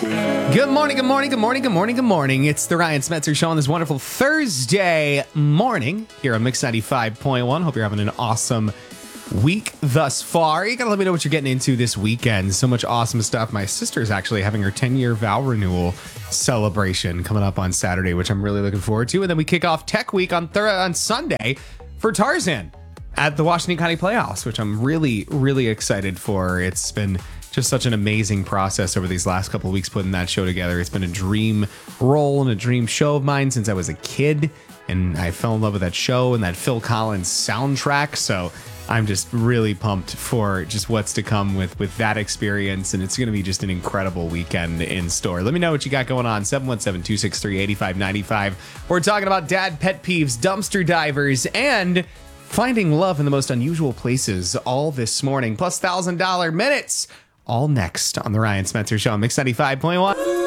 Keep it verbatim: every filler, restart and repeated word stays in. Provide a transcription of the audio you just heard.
Good morning, good morning, good morning, good morning, good morning. It's the Ryan Smetzer Show on this wonderful Thursday morning here on Mix ninety-five point one. Hope you're having an awesome week thus far. You gotta let me know what you're getting into this weekend. So much awesome stuff. My sister's actually having her ten-year vow renewal celebration coming up on Saturday, which I'm really looking forward to. And then we kick off Tech Week on thir- on Sunday for Tarzan at the Washington County Playhouse, which I'm really, really excited for. It's been just such an amazing process over these last couple of weeks putting that show together. It's been a dream role and a dream show of mine since I was a kid, and I fell in love with that show and that Phil Collins soundtrack. So I'm just really pumped for just what's to come with with that experience, and it's going to be just an incredible weekend in store. Let me know what you got going on. seven one seven, two six three, eight five nine five. We're talking about dad pet peeves, dumpster divers, and finding love in the most unusual places all this morning, plus one thousand dollars minutes. All next on the Ryan Smetzer Show on Mix ninety-five point one.